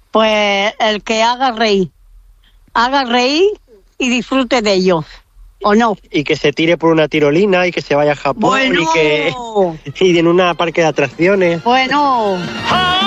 Pues el que haga reír y disfrute de ello, ¿o no? Y que se tire por una tirolina y que se vaya a Japón Bueno. y en una parque de atracciones. Bueno.